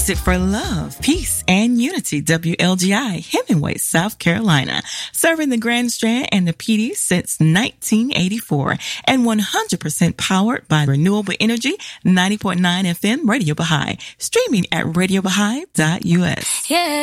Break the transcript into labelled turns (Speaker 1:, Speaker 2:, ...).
Speaker 1: Music for love, peace, and unity. WLGI, Hemingway, South Carolina. Serving the Grand Strand and the PD since 1984. And 100% powered by renewable energy. 90.9 FM, Radio Baha'i. Streaming at radiobaha'i.us.
Speaker 2: Yeah.